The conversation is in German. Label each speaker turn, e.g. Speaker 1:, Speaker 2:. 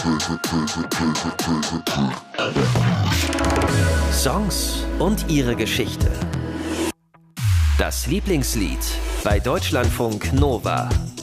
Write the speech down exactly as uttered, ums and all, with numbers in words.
Speaker 1: Songs und ihre Geschichte. Das Lieblingslied bei Deutschlandfunk Nova.